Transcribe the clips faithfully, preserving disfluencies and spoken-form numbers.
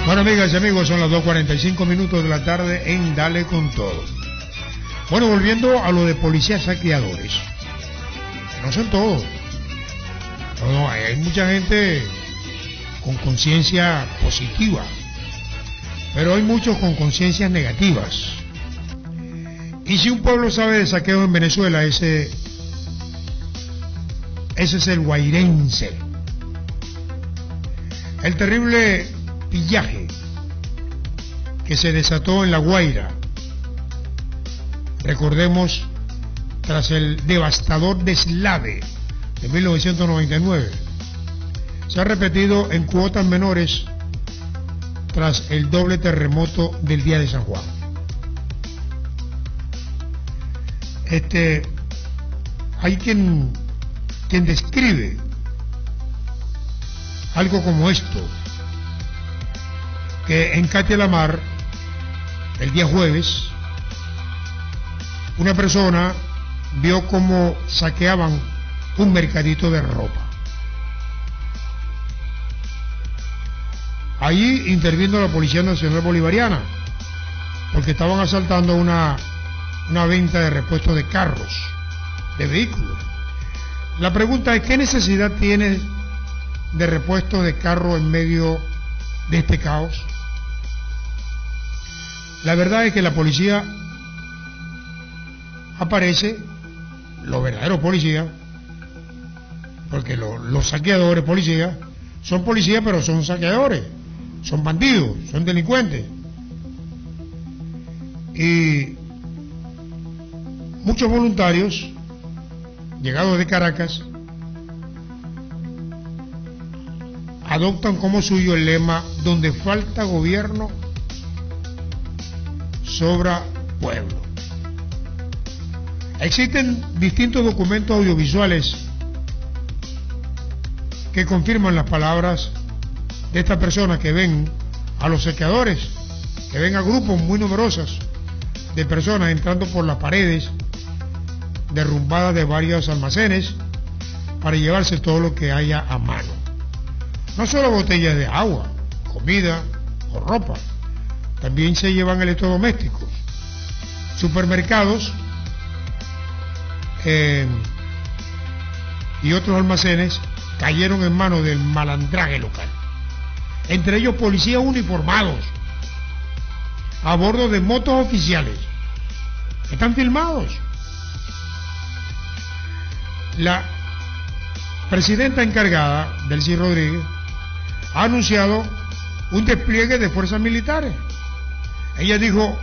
Bueno, amigas y amigos, son las dos cuarenta y cinco minutos de la tarde en Dale con Todo. Bueno, volviendo a lo de policías saqueadores. No son todos. No, no, hay mucha gente con conciencia positiva, pero hay muchos con conciencias negativas. Y si un pueblo sabe de saqueo en Venezuela, ese, ese es el guairense. El terrible pillaje que se desató en La Guaira, recordemos, tras el devastador deslave de mil novecientos noventa y nueve, se ha repetido en cuotas menores tras el doble terremoto del día de San Juan. Este, hay quien, quien describe algo como esto, que en Catia la Mar, el día jueves, una persona vio cómo saqueaban un mercadito de ropa. Allí intervino la Policía Nacional Bolivariana, porque estaban asaltando una, una venta de repuestos de carros, de vehículos. La pregunta es, ¿qué necesidad tiene de repuestos de carro en medio de este caos? La verdad es que la policía aparece, los verdaderos policías, porque lo, los saqueadores policías son policías, pero son saqueadores, son bandidos, son delincuentes. Y muchos voluntarios llegados de Caracas adoptan como suyo el lema: donde falta gobierno, sobra pueblo. Existen distintos documentos audiovisuales que confirman las palabras de estas personas que ven a los saqueadores, que ven a grupos muy numerosos de personas entrando por las paredes derrumbadas de varios almacenes para llevarse todo lo que haya a mano. No solo botellas de agua, comida o ropa, también se llevan electrodomésticos. Supermercados eh, y otros almacenes cayeron en manos del malandraje local, entre ellos policías uniformados a bordo de motos oficiales. Están filmados. La presidenta encargada, Delcy Rodríguez, ha anunciado un despliegue de fuerzas militares. Ella dijo: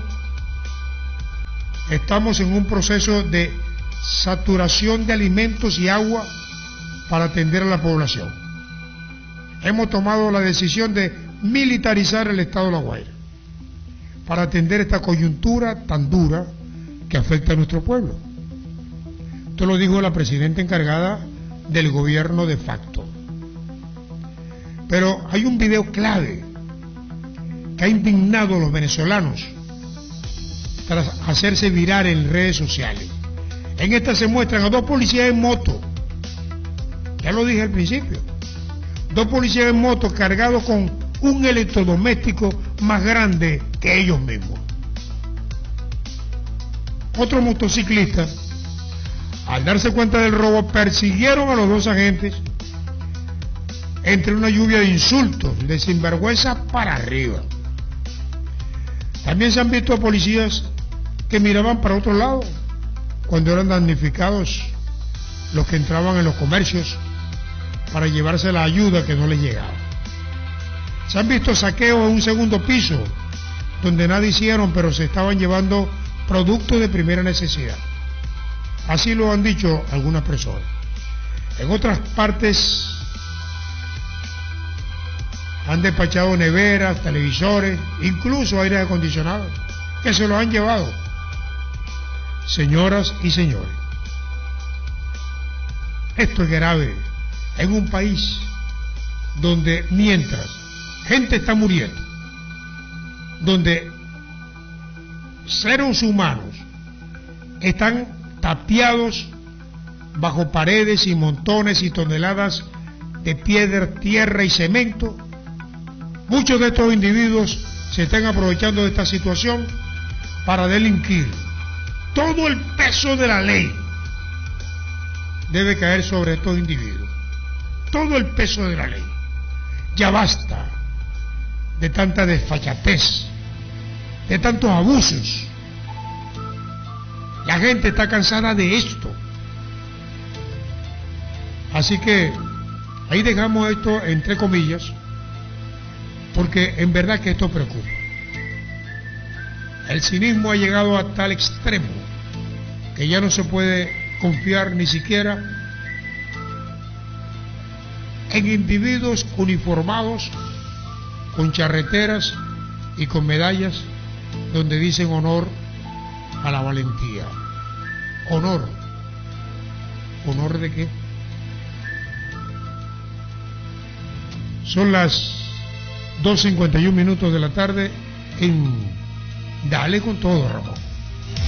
estamos en un proceso de saturación de alimentos y agua para atender a la población. Hemos tomado la decisión de militarizar el estado de La Guaira para atender esta coyuntura tan dura que afecta a nuestro pueblo. Esto lo dijo la presidenta encargada del gobierno de facto. Pero hay un video clave que ha indignado a los venezolanos tras hacerse viral en redes sociales. En esta se muestran a dos policías en moto, ya lo dije al principio, dos policías en moto cargados con un electrodoméstico más grande que ellos mismos. Otros motociclistas, al darse cuenta del robo, persiguieron a los dos agentes entre una lluvia de insultos, de sinvergüenza para arriba. También se han visto a policías que miraban para otro lado cuando eran damnificados los que entraban en los comercios para llevarse la ayuda que no les llegaba. Se han visto saqueos en un segundo piso donde nada hicieron, pero se estaban llevando productos de primera necesidad. Así lo han dicho algunas personas. En otras partes han despachado neveras, televisores, incluso aire acondicionado, que se lo han llevado. Señoras y señores, esto es grave en un país donde mientras gente está muriendo, donde seres humanos están tapiados bajo paredes y montones y toneladas de piedra, tierra y cemento, muchos muchos de estos individuos se están aprovechando de esta situación para delinquir. Todo el peso de la ley debe caer sobre estos individuos. Todo el peso de la ley. Ya basta de tanta desfachatez, de tantos abusos. La gente está cansada de esto. Así que ahí dejamos esto entre comillas, porque en verdad que esto preocupa. El cinismo ha llegado a tal extremo que ya no se puede confiar ni siquiera en individuos uniformados con charreteras y con medallas donde dicen honor a la valentía. Honor. ¿Honor de qué? Son las dos cincuenta y un minutos de la tarde en Dale con todo, Ramón.